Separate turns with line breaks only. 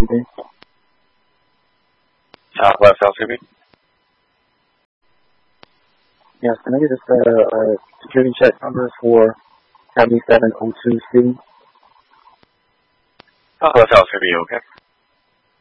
LCB?
Southwest LCB?
Yes, can I get a security check number for 7702C?
Southwest LCB, okay.